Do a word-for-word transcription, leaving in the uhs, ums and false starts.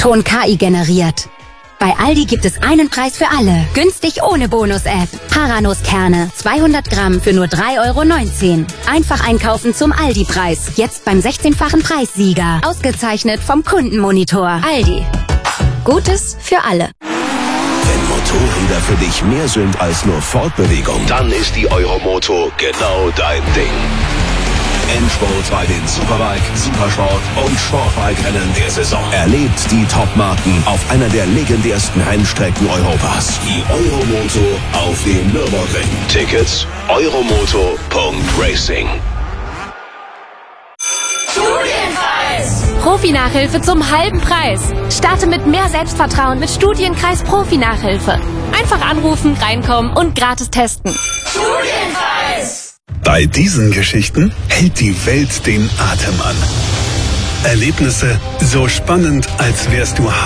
Ton K I generiert. Bei Aldi gibt es einen Preis für alle. Günstig ohne Bonus-App. Haranuskerne, zweihundert Gramm für nur drei Euro neunzehn. Einfach einkaufen zum Aldi-Preis. Jetzt beim sechzehnfachen Preissieger. Ausgezeichnet vom Kundenmonitor. Aldi. Gutes für alle. Wenn Motorräder für dich mehr sind als nur Fortbewegung, dann ist die Euromoto genau dein Ding. Endspurt bei den Superbike, Supersport und Sportbike-Rennen der Saison. Erlebt die Top-Marken auf einer der legendärsten Rennstrecken Europas. Die Euromoto auf dem Nürburgring. Tickets euromoto punkt racing. Studienkreis! Profi-Nachhilfe zum halben Preis. Starte mit mehr Selbstvertrauen mit Studienkreis Profi-Nachhilfe. Einfach anrufen, reinkommen und gratis testen. Studienkreis! Bei diesen Geschichten hält die Welt den Atem an. Erlebnisse so spannend, als wärst du